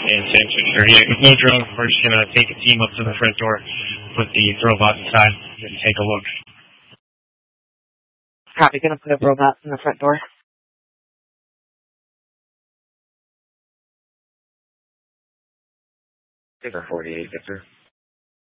And sure, yeah, with no drone, we're just going to take a team up to the front door, put the robots inside, and take a look. Copy, going to put up robots in the front door. Victor 48, Victor.